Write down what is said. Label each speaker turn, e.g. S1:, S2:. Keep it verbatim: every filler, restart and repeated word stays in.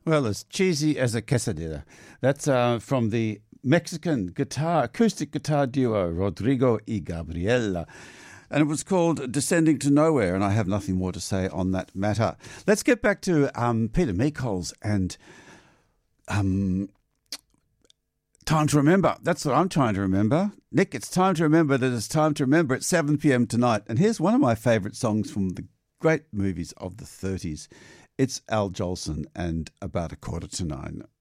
S1: Well, as cheesy as a quesadilla. That's uh, from the Mexican guitar, acoustic guitar duo Rodrigo y Gabriela. And it was called Descending to Nowhere, and I have nothing more to say on that matter. Let's get back to um, Peter Meikles and um, Time to Remember. That's what I'm trying to remember. Nick, it's time to remember that it's time to remember at seven p.m. tonight. And here's one of my favourite songs from the great movies of the thirties. It's Al Jolson and About a Quarter to Nine.